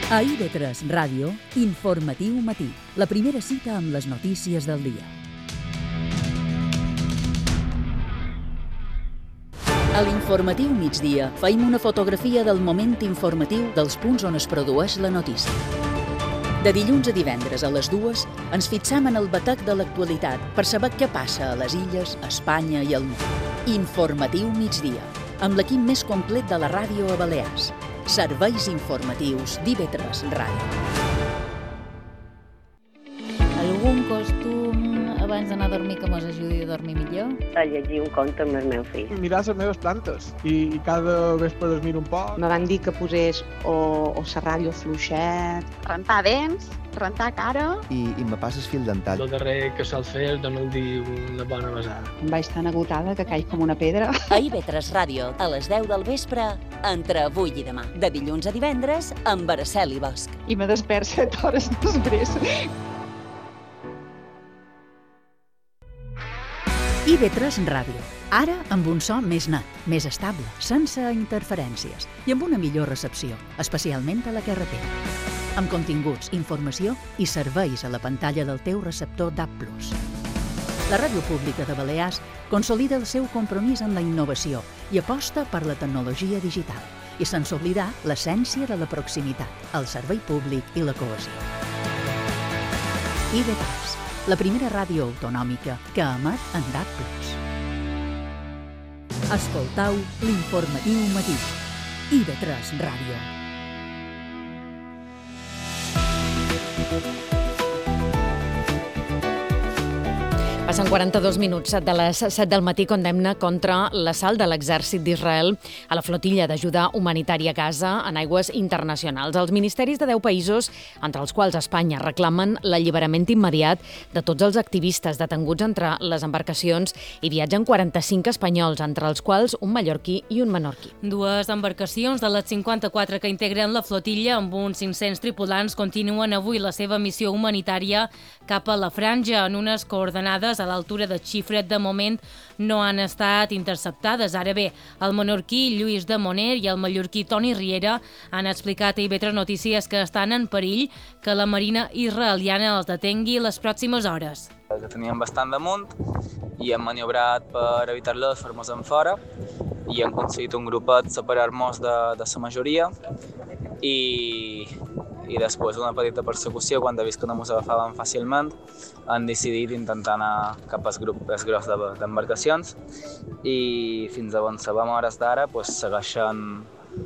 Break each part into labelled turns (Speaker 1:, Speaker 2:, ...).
Speaker 1: A IB3 Ràdio, Informatiu Matí, la primera cita amb les notícies del dia. A l'Informatiu Migdia feim una fotografia del moment informatiu dels punts on es produeix la notícia. De dilluns a divendres a les 2 ens fixam en el batec de l'actualitat per saber què passa a les illes, a Espanya i al món. Informatiu Migdia, amb l'equip més complet de la ràdio a Balears. Serveis informatius d'IB3 Ràdio.
Speaker 2: Algun costum abans d'anar a dormir que mos ajudi a dormir millor?
Speaker 3: A llegir un conte amb el meu fill.
Speaker 4: Mirar les meves plantes i cada vespre es miro un poc.
Speaker 5: Me van dir que posés o la ràdio fluixet, rentar dents, rentar cara.
Speaker 6: I me passes fil dental.
Speaker 7: El darrer que sol fer és donar-li una bona besada.
Speaker 5: Em vaig tan agotada que caig com una pedra.
Speaker 8: A IB3 Ràdio, a les 10 del vespre, entre avui i demà. De dilluns a divendres, amb Araceli Bosch.
Speaker 5: I me despert 7 hores després.
Speaker 1: IB3 Ràdio, ara amb un so més net, més estable, sense interferències i amb una millor recepció, especialment a la carretera. Amb continguts, informació i serveis a la pantalla del teu receptor DAB+. La Ràdio Pública de Balears consolida el seu compromís amb la innovació i aposta per la tecnologia digital i sense oblidar l'essència de la proximitat, el servei públic i la cohesió. IB3, la primera ràdio autonòmica que emet en DAB+. Escoltau l'Informatiu Matí. IB3 Ràdio.
Speaker 2: Passen 42 minuts de les 7 del matí. Condemna contra l'assalt de l'exèrcit d'Israel a la flotilla d'ajuda humanitària a Gaza en aigües internacionals. Els ministeris de 10 països, entre els quals Espanya, reclamen l'alliberament immediat de tots els activistes detenguts entre les embarcacions i viatgen 45 espanyols, entre els quals un mallorquí i un menorquí.
Speaker 9: Dues embarcacions de les 54 que integren la flotilla amb uns 500 tripulants continuen avui la seva missió humanitària cap a la Franja en unes coordenades a l'altura de Xifret. De moment no han estat interceptades. Ara bé, el menorquí Lluís de Moner i el mallorquí Toni Riera han explicat a IB3 Notícies que estan en perill que la marina israeliana els detengui les pròximes hores.
Speaker 10: Els teníem bastant damunt i hem maniobrat per evitar-los de fer-nos en fora i hem aconseguit un grupet separar-nos de la majoria i després d'una petita persecució, quan he vist que no ens agafaven fàcilment, han decidit intentar anar cap al grup més gros d'embarcacions i fins a on sabem a hores d'ara segueixen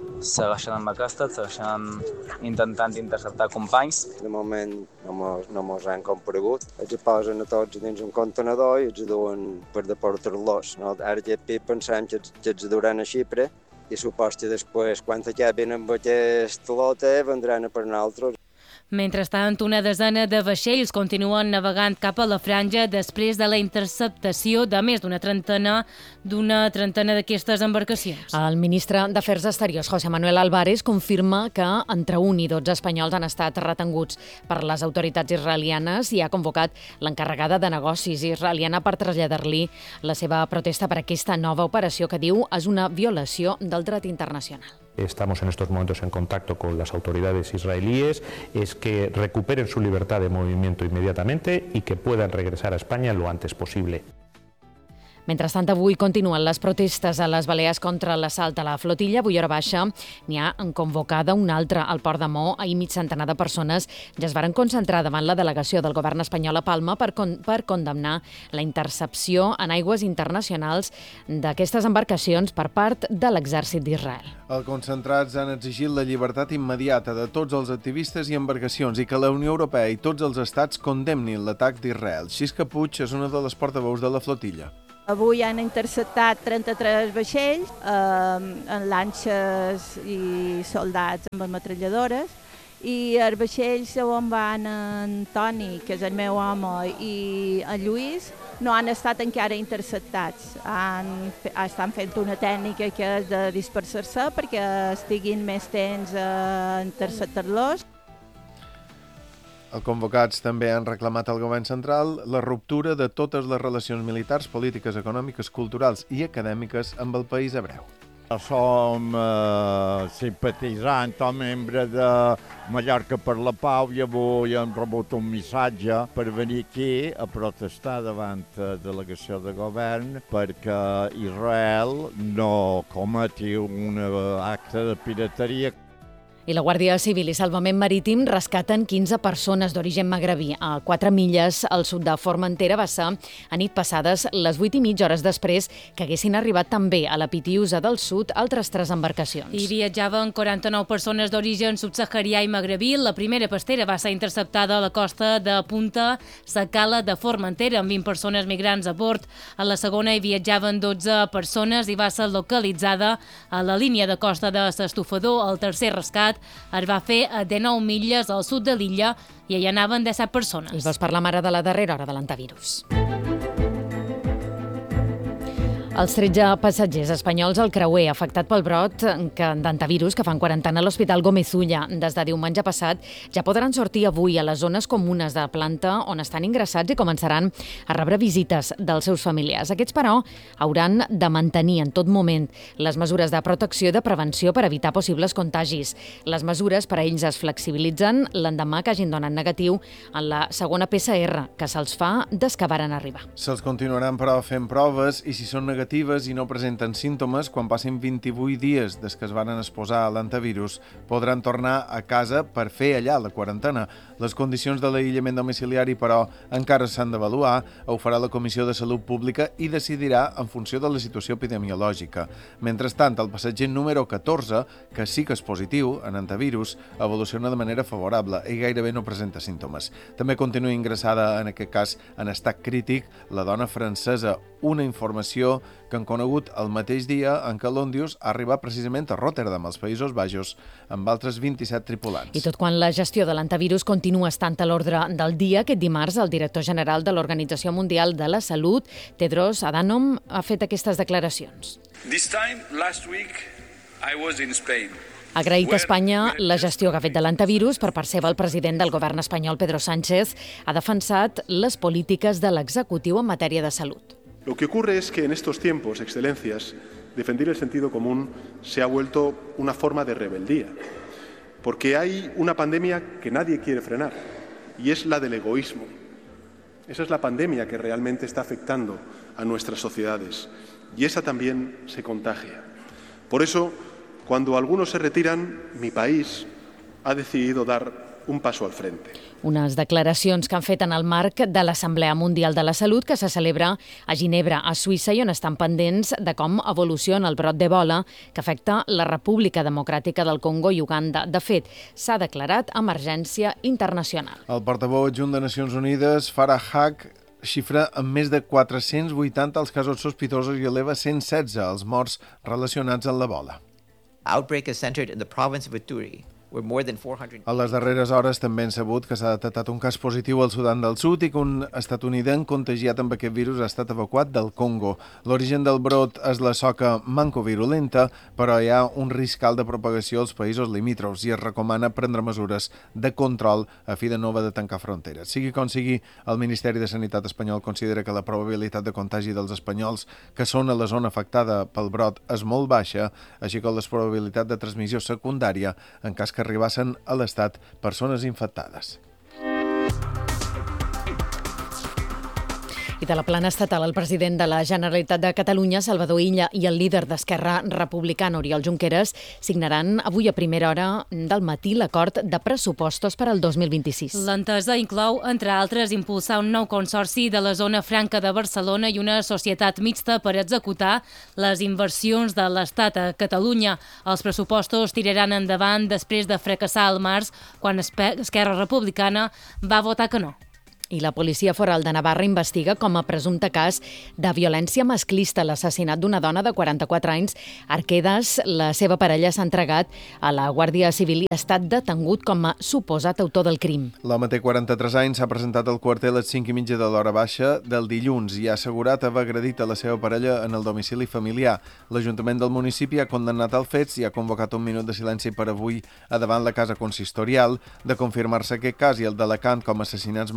Speaker 10: amb aquesta, segueixen intentant interceptar companys.
Speaker 11: De moment no mos han comparegut. Els posen a tots dins un contenedor i els duen per deportar-los. No? Ara ja pensem que els duran a Xipre i suposo que després, quan acabin amb aquesta flota, vendran a per nosaltres.
Speaker 9: Mentrestant, una desena de vaixells continuen navegant cap a la Franja després de la interceptació de més d'una trentena d'aquestes embarcacions.
Speaker 2: El ministre d'Afers Exteriors, José Manuel Álvarez, confirma que entre 1 i 12 espanyols han estat retenguts per les autoritats israelianes i ha convocat l'encarregada de negocis israeliana per traslladar-li la seva protesta per aquesta nova operació que diu és una violació del dret internacional.
Speaker 12: Estamos en estos momentos en contacto con las autoridades israelíes, es que recuperen su libertad de movimiento inmediatamente y que puedan regresar a España lo antes posible.
Speaker 2: Mentrestant, avui continuen les protestes a les Balears contra l'assalt a la flotilla. Avui, hora baixa, n'hi ha convocada una altra al Port de Mó. Ahir mig centenar de persones ja es varen concentrar davant la delegació del govern espanyol a Palma per condemnar la intercepció en aigües internacionals d'aquestes embarcacions per part de l'exèrcit d'Israel.
Speaker 13: Els concentrats han exigit la llibertat immediata de tots els activistes i embarcacions i que la Unió Europea i tots els estats condemnin l'atac d'Israel. Xisca Puig és una de les portaveus de la flotilla.
Speaker 14: Avui han interceptat 33 vaixells amb lanxes i soldats amb metralladores i els vaixells on van en Toni, que és el meu home, i en Lluís, no han estat encara interceptats. Estan fent una tècnica que és de dispersar-se perquè estiguin més temps a interceptar-los.
Speaker 13: Els convocats també han reclamat al govern central la ruptura de totes les relacions militars, polítiques, econòmiques, culturals i acadèmiques amb el país hebreu.
Speaker 15: Som simpatitzants o membres de Mallorca per la Pau i avui hem rebut un missatge per venir aquí a protestar davant la delegació de govern perquè Israel no cometi un acte de pirateria.
Speaker 2: I la Guàrdia Civil i Salvament Marítim rescaten 15 persones d'origen magrebí a 4 milles al sud de Formentera. Va ser a nit passades les 8:30 hores després que haguessin arribat també a la Pitiusa del Sud altres 3 embarcacions.
Speaker 9: Hi viatjaven 49 persones d'origen subsaharià i magrebí. La primera pastera va ser interceptada a la costa de Punta Sacala de Formentera amb 20 persones migrants a bord. A la segona hi viatjaven 12 persones i va ser localitzada a la línia de costa de s'Estofador. El tercer rescat es va fer a 19 milles al sud de l'illa i hi anaven 17 persones.
Speaker 2: I vols parlar ara de la darrera hora de l'antivirus. Els 13 passatgers espanyols al creuer afectat pel brot d'antivirus que fan quarantena a l'Hospital Gómez Ulla des de diumenge passat ja podran sortir avui a les zones comunes de la planta on estan ingressats i començaran a rebre visites dels seus familiars. Aquests, però, hauran de mantenir en tot moment les mesures de protecció i de prevenció per evitar possibles contagis. Les mesures per a ells es flexibilitzen l'endemà que hagin donat negatiu en la segona PCR que se'ls fa des que varen arribar.
Speaker 13: Se'ls continuaran, però, fent proves i si són negatives i no presenten símptomes, quan passin 28 dies des que es van exposar a l'antivirus, podran tornar a casa per fer allà la quarantena. Les condicions de l'aïllament domiciliari, però, encara s'han d'avaluar. Ho farà la Comissió de Salut Pública i decidirà en funció de la situació epidemiològica. Mentrestant, el passatger número 14, que sí que és positiu en antivirus, evoluciona de manera favorable i gairebé no presenta símptomes. També continua ingressada, en aquest cas, en estat crític, la dona francesa. Una informació que han conegut el mateix dia en què l'Ondius ha arribat precisament a Rotterdam, als Països Baixos, amb altres 27 tripulants.
Speaker 2: I tot quan la gestió de l'antivirus continua estant a l'ordre del dia, aquest dimarts el director general de l'Organització Mundial de la Salut, Tedros Adhanom, ha fet aquestes declaracions.
Speaker 16: Last week, I was in Spain.
Speaker 2: Ha agraït a Espanya la gestió que ha fet de l'antivirus. Per part seva, el president del govern espanyol, Pedro Sánchez, ha defensat les polítiques de l'executiu en matèria de salut.
Speaker 17: Lo que ocurre es que en estos tiempos, excelencias, defender el sentido común se ha vuelto una forma de rebeldía, porque hay una pandemia que nadie quiere frenar, y es la del egoísmo. Esa es la pandemia que realmente está afectando a nuestras sociedades, y esa también se contagia. Por eso, cuando algunos se retiran, mi país ha decidido dar un paso al frente.
Speaker 2: Unes declaracions que han fet en el marc de l'Assemblea Mundial de la Salut que se celebra a Ginebra, a Suïssa, i on estan pendents de com evoluciona el brot d'Ebola que afecta la República Democràtica del Congo i Uganda. De fet, s'ha declarat emergència internacional.
Speaker 13: El portaveu adjunt de Nacions Unides, Farah Haq, xifra en més de 480 els casos sospitosos i eleva 116 els morts relacionats amb l'Ebola.
Speaker 18: Outbreak is centered in the province of Ituri.
Speaker 13: A les darreres hores també hem sabut que s'ha detectat un cas positiu al Sudan del Sud i que un estatunidenc contagiat amb aquest virus ha estat evacuat del Congo. L'origen del brot és la soca mancovirulenta, però hi ha un risc alt de propagació als països limítrofs i es recomana prendre mesures de control a fi de no haver de tancar fronteres. Sigui com sigui, el Ministeri de Sanitat espanyol considera que la probabilitat de contagi dels espanyols que són a la zona afectada pel brot és molt baixa, així com la probabilitat de transmissió secundària en cas que arribassen a l'estat persones infectades.
Speaker 2: I de la plana estatal, el president de la Generalitat de Catalunya, Salvador Illa, i el líder d'Esquerra Republicana, Oriol Junqueras, signaran avui a primera hora del matí l'acord de pressupostos per al 2026.
Speaker 9: L'entesa inclou, entre altres, impulsar un nou consorci de la zona franca de Barcelona i una societat mixta per executar les inversions de l'Estat a Catalunya. Els pressupostos tiraran endavant després de fracassar al març, quan Esquerra Republicana va votar que no.
Speaker 2: I la Policia Foral de Navarra investiga com a presumpte cas de violència masclista l'assassinat d'una dona de 44 anys. Arquedas, la seva parella, s'ha entregat a la Guàrdia Civil i ha estat detengut com a suposat autor del crim.
Speaker 13: L'home té 43 anys, s'ha presentat al quartel a les 5:30 de l'hora baixa del dilluns i ha assegurat haver agredit a la seva parella en el domicili familiar. L'Ajuntament del municipi ha condemnat els fets i ha convocat un minut de silenci per avui a davant la casa consistorial. De confirmar-se aquest cas i el d'Alacant com a assassinats masclistes,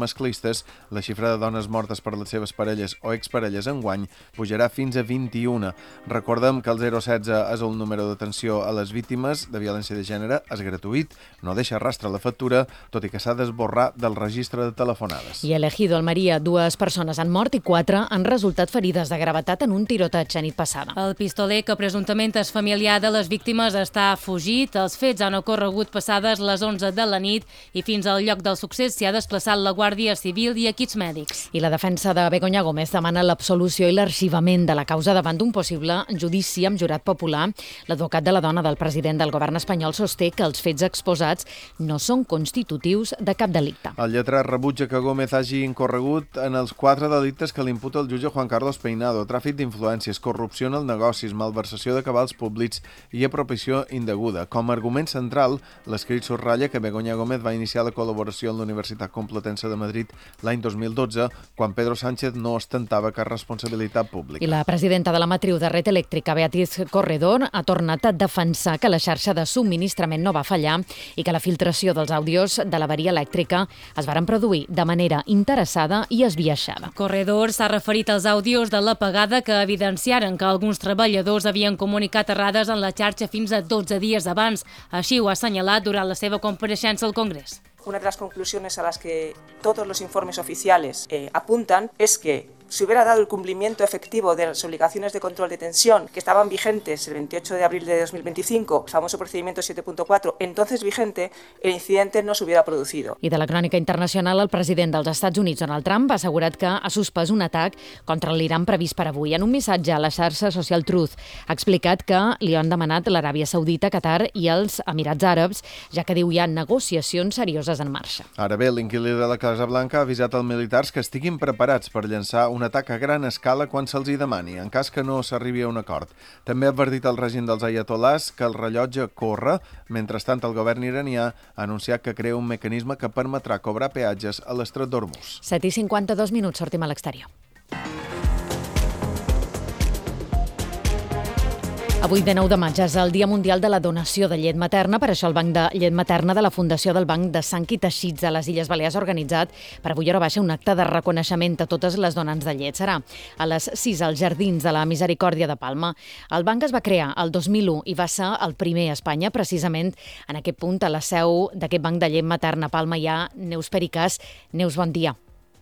Speaker 13: periodistes, la xifra de dones mortes per les seves parelles o exparelles enguany pujarà fins a 21. Recordem que el 016 és el número d'atenció a les víctimes de violència de gènere, és gratuït, no deixa rastre a la factura, tot i que s'ha d'esborrar del registre de telefonades.
Speaker 2: I a l'Ejido, Almeria, 2 persones han mort i 4 han resultat ferides de gravetat en un tiroteig la nit passada.
Speaker 9: El pistoler, que presumptament és familiar de les víctimes, està fugit. Els fets han ocorregut passades les 11 de la nit i fins al lloc del succés s'hi ha desplaçat la Guàrdia Civil i equips mèdics.
Speaker 2: I la defensa de Begoña Gómez demana l'absolució i l'arxivament de la causa davant d'un possible judici amb jurat popular. L'advocat de la dona del president del govern espanyol sosté que els fets exposats no són constitutius de cap delicte.
Speaker 13: El lletrat rebutja que Gómez hagi incorregut en els 4 delictes que li imputa el jutge Juan Carlos Peinado: tràfic d'influències, corrupció en els negocis, malversació de cabals públics i apropiació indeguda. Com a argument central, l'escrit subratlla que Begoña Gómez va iniciar la col·laboració amb la Universitat Complutense de Madrid l'any 2012, quan Pedro Sánchez no ostentava cap responsabilitat pública.
Speaker 2: I la presidenta de la matriu de Red Eléctrica, Beatriz Corredor, ha tornat a defensar que la xarxa de subministrament no va fallar i que la filtració dels àudios de l'avaria elèctrica es varen produir de manera interessada i esbiaixada.
Speaker 9: Corredor s'ha referit als àudios de l'apagada que evidenciaren que alguns treballadors havien comunicat errades en la xarxa fins a 12 dies abans. Així ho ha assenyalat durant la seva compareixença al Congrés.
Speaker 19: Una de las conclusiones a las que todos los informes oficiales apuntan es que si hubiera dado el cumplimiento efectivo de las obligaciones de control de tensión que estaban vigentes el 28 de abril de 2025, el famoso procedimiento 7.4, entonces vigente, el incidente no se hubiera producido.
Speaker 2: I de la crònica internacional, el president dels Estats Units, Donald Trump, ha assegurat que ha suspès un atac contra l'Iran previst per avui. En un missatge a la xarxa Social Truth ha explicat que li han demanat l'Aràbia Saudita, Qatar i els Emirats Àrabs, ja que diu hi ha negociacions serioses en marxa.
Speaker 13: Ara bé, l'inquilí de la Casa Blanca ha avisat als militars que estiguin preparats per llançar un atac a gran escala quan se'ls hi demani, en cas que no s'arribi a un acord. També ha advertit el règim dels ayatolás que el rellotge corre. Mentrestant, el govern iranià ha anunciat que crea un mecanisme que permetrà cobrar peatges a l'estret d'Hormuz.
Speaker 2: 7:52, sortim a l'exterior. Avui, de 9 de maig, és el Dia Mundial de la Donació de Llet Materna. Per això el Banc de Llet Materna de la Fundació del Banc de Sang i Teixits a les Illes Balears ha organitzat per avui hora baixa un acte de reconeixement a totes les donants de llet. Serà a les 6 als Jardins de la Misericòrdia de Palma. El banc es va crear el 2001 i va ser el primer a Espanya. Precisament en aquest punt, a la seu d'aquest Banc de Llet Materna a Palma, hi ha Neus Pericàs. Neus, bon dia.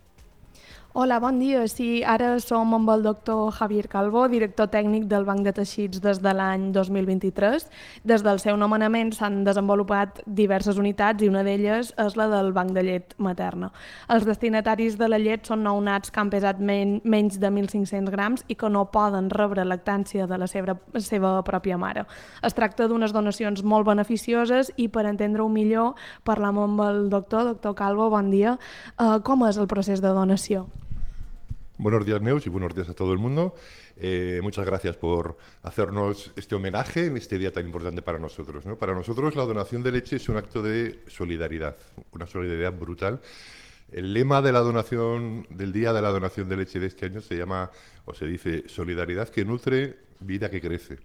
Speaker 20: Hola, bon dia. Sí, ara som amb el doctor Javier Calvo, director tècnic del Banc de Teixits des de l'any 2023. Des del seu nomenament s'han desenvolupat diverses unitats i una d'elles és la del Banc de Llet Materna. Els destinataris de la llet són nounats que han pesat menys de 1.500 grams i que no poden rebre lactància de la seva pròpia mare. Es tracta d'unes donacions molt beneficioses i per entendre-ho millor parlam amb el doctor Calvo, bon dia. Com és el procés de donació?
Speaker 21: Buenos días, Neus, y buenos días a todo el mundo. Muchas gracias por hacernos este homenaje en este día tan importante para nosotros, ¿no? Para nosotros la donación de leche es un acto de solidaridad, una solidaridad brutal. El lema de la donación, del Día de la Donación de Leche de este año se llama, o se dice, solidaridad que nutre, vida que crece.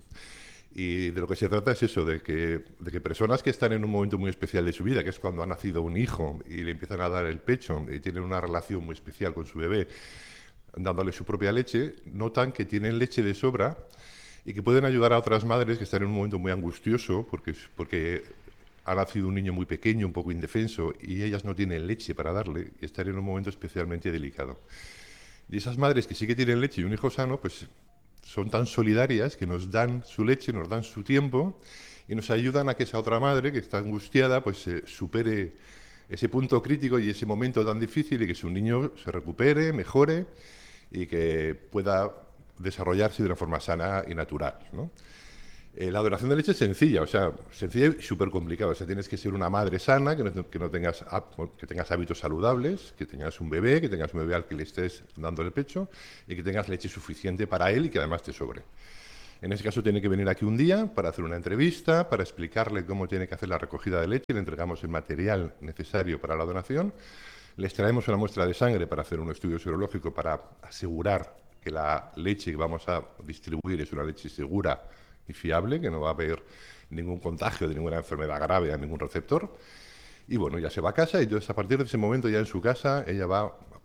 Speaker 21: Y de lo que se trata es eso, de que personas que están en un momento muy especial de su vida, que es cuando ha nacido un hijo y le empiezan a dar el pecho y tienen una relación muy especial con su bebé, dándole su propia leche, notan que tienen leche de sobra y que pueden ayudar a otras madres que están en un momento muy angustioso porque ha nacido un niño muy pequeño, un poco indefenso, y ellas no tienen leche para darle y están en un momento especialmente delicado. Y esas madres que sí que tienen leche y un hijo sano, pues son tan solidarias que nos dan su leche, nos dan su tiempo y nos ayudan a que esa otra madre que está angustiada pues supere ese punto crítico y ese momento tan difícil y que su niño se recupere, mejore y que pueda desarrollarse de una forma sana y natural, ¿no? La donación de leche es sencilla, sencilla y súper complicada. Tienes que ser una madre sana, que tengas hábitos saludables, que tengas un bebé al que le estés dando el pecho y que tengas leche suficiente para él y que además te sobre. En ese caso tiene que venir aquí un día para hacer una entrevista, para explicarle cómo tiene que hacer la recogida de leche, le entregamos el material necesario para la donación, le extraemos una muestra de sangre para hacer un estudio serológico para asegurar que la leche que vamos a distribuir es una leche segura y fiable, que no va a haber ningún contagio de ninguna enfermedad grave a ningún receptor. Y bueno, ya se va a casa y entonces a partir de ese momento ya en su casa ella va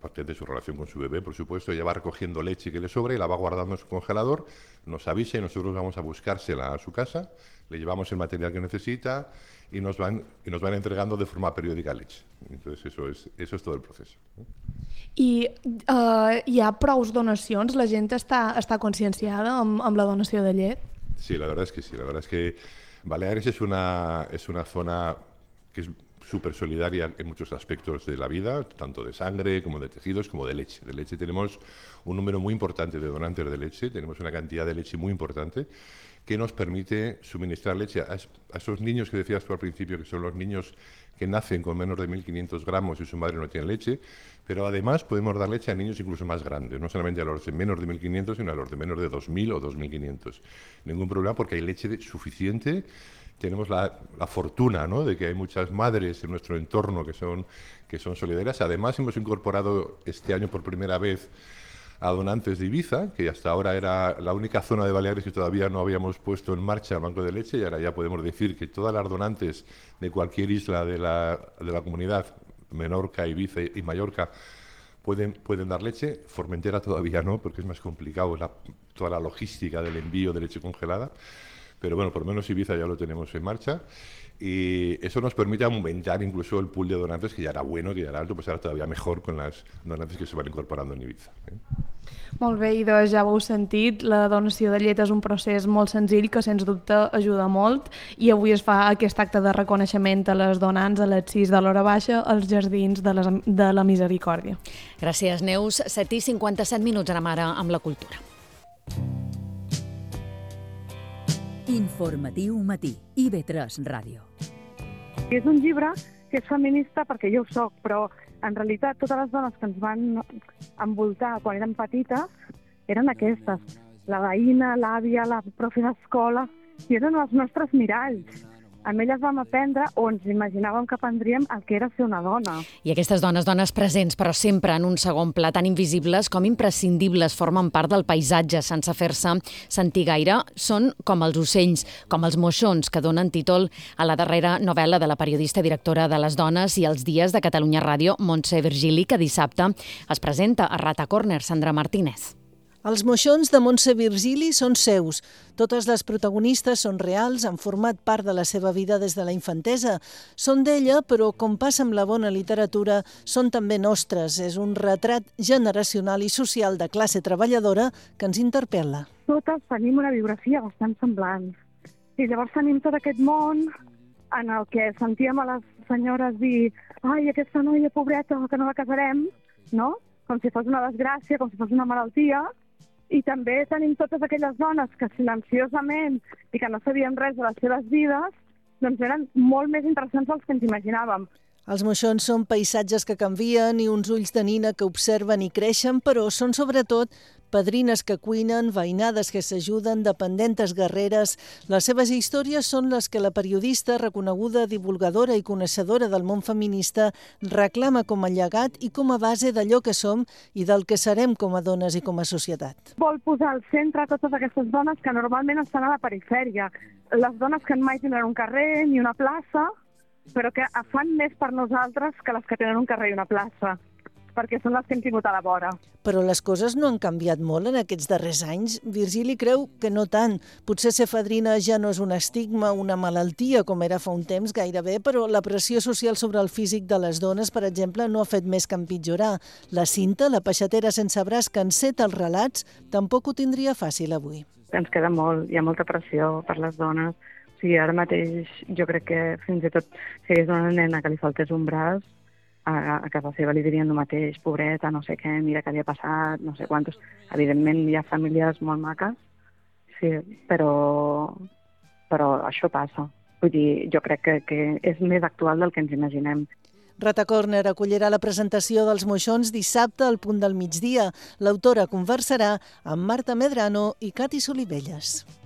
Speaker 21: aparte de su relación con su bebé, por supuesto, ella va recogiendo leche que le sobra y la va guardando en su congelador, nos avisa y nosotros vamos a buscársela a su casa, le llevamos el material que necesita y nos van entregando de forma periòdica leche. Entonces eso es todo el proceso.
Speaker 20: I hi ha prous donacions? La gent està conscienciada amb la donació de llet?
Speaker 21: Sí, la verdad es que sí. La verdad es que Baleares es una zona que es súper solidaria en muchos aspectos de la vida, tanto de sangre como de tejidos, como de leche. De leche tenemos un número muy importante de donantes de leche, tenemos una cantidad de leche muy importante que nos permite suministrar leche a esos niños que decías tú al principio, que son los niños que nacen con menos de 1.500 gramos y su madre no tiene leche, pero además podemos dar leche a niños incluso más grandes, no solamente a los de menos de 1.500, sino a los de menos de 2.000 o 2.500. Ningún problema porque hay leche suficiente. Tenemos la fortuna, ¿no?, de que hay muchas madres en nuestro entorno que son solidarias. Además, hemos incorporado este año por primera vez a donantes de Ibiza, que hasta ahora era la única zona de Baleares que todavía no habíamos puesto en marcha el banco de leche, y ahora ya podemos decir que todas las donantes de cualquier isla de la comunidad, Menorca, Ibiza y Mallorca, pueden dar leche. Formentera todavía no, porque es más complicado toda la logística del envío de leche congelada. Pero bueno, por lo menos Ibiza ya lo tenemos en marcha y eso nos permite aumentar incluso el pool de donantes, que ya era bueno, que ya era alto, pues ahora todavía mejor con las donantes que se van incorporando en Ibiza.
Speaker 20: Molt bé, i ja ho heu sentit, la donació de llet és un procés molt senzill que sens dubte ajuda molt i avui es fa aquest acte de reconeixement a les donants a les 6 de l'hora baixa als Jardins de la Misericòrdia.
Speaker 2: Gràcies, Neus. 7:57 anem ara amb la cultura.
Speaker 1: Informatiu matí, IB3 Ràdio.
Speaker 3: És un llibre que és feminista perquè jo ho soc, però en realitat totes les dones que ens van envoltar quan érem petites eren aquestes. La veïna, l'àvia, la profe d'escola, i eren els nostres miralls. Amb elles vam aprendre o ens imaginàvem que aprendríem el que era ser una dona.
Speaker 2: I aquestes dones presents, però sempre en un segon pla, tan invisibles com imprescindibles, formen part del paisatge sense fer-se sentir gaire. Són com els ocells, com els moixons, que donen títol a la darrera novel·la de la periodista i directora de Les Dones i els Dies de Catalunya Ràdio, Montse Virgili, que dissabte es presenta a Rata Corner. Sandra Martínez.
Speaker 22: Els moixons de Montse Virgili són seus. Totes les protagonistes són reals, han format part de la seva vida des de la infantesa. Són d'ella, però com passa amb la bona literatura, són també nostres. És un retrat generacional i social de classe treballadora que ens interpel·la.
Speaker 3: Totes tenim una biografia bastant semblant. I llavors tenim tot aquest món en el que sentíem a les senyores dir «Ai, aquesta noia pobreta, que no la casarem», no? Com si fos una desgràcia, com si fos una malaltia. I també tenim totes aquelles dones que silenciosament i que no sabien res de les seves vides, doncs eren molt més interessants dels que ens imaginàvem.
Speaker 22: Els moixons són paisatges que canvien i uns ulls de nina que observen i creixen, però són sobretot padrines que cuinen, veïnades que s'ajuden, dependentes guerreres. Les seves històries són les que la periodista, reconeguda divulgadora i coneixedora del món feminista, reclama com a llegat i com a base d'allò que som i del que serem com a dones i com a societat.
Speaker 3: Vol posar al centre totes aquestes dones que normalment estan a la perifèria. Les dones que mai tenen un carrer ni una plaça, però que fan més per nosaltres que les que tenen un carrer i una plaça, perquè són les que hem tingut a la vora.
Speaker 22: Però les coses no han canviat molt en aquests darrers anys. Virgili creu que no tant. Potser ser fadrina ja no és un estigma, una malaltia, com era fa un temps gairebé, però la pressió social sobre el físic de les dones, per exemple, no ha fet més que empitjorar. La Cinta, la peixatera sense braç que enceta els relats, tampoc ho tindria fàcil avui.
Speaker 3: Ens queda molt, hi ha molta pressió per les dones. O sigui, ara mateix jo crec que fins i tot si hagués una nena que li faltés un braç, a casa seva li dirien el mateix, pobreta, no sé què, mira què li ha passat, no sé quantos. Evidentment hi ha famílies molt maques, sí, però això passa. Vull dir, jo crec que és més actual del que ens imaginem.
Speaker 22: Rata Corner acollirà la presentació dels moixons dissabte al punt del migdia. L'autora conversarà amb Marta Medrano i Cati Solivelles.